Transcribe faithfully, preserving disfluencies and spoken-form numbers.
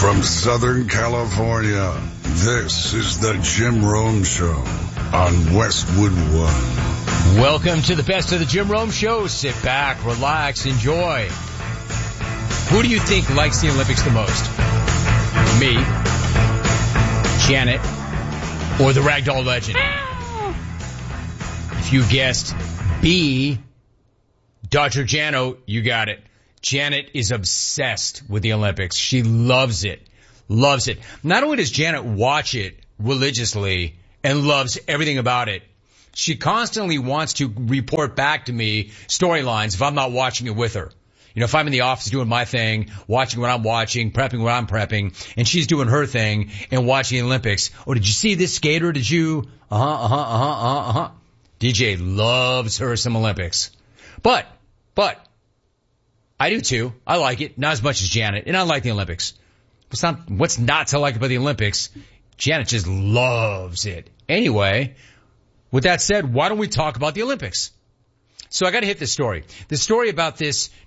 From Southern California, this is the Jim Rome Show on Westwood One. Welcome to the best of the Jim Rome Show. Sit back, relax, enjoy. Who do you think likes the Olympics the most? Me, Janet, or the Ragdoll Legend? If you guessed B, Doctor Jano, you got it. Janet is obsessed with the Olympics. She loves it. Loves it. Not only does Janet watch it religiously and loves everything about it, she constantly wants to report back to me storylines if I'm not watching it with her. You know, if I'm in the office doing my thing, watching what I'm watching, prepping what I'm prepping, and she's doing her thing and watching the Olympics. Oh, did you see this skater? Did you? Uh-huh, uh-huh, uh-huh, uh-huh, uh-huh. D J loves her some Olympics. But, but, I do too. I like it. Not as much as Janet. And I like the Olympics. What's not, what's not to like about the Olympics? Janet just loves it. Anyway, with that said, why don't we talk about the Olympics? So I gotta hit this story. The story about this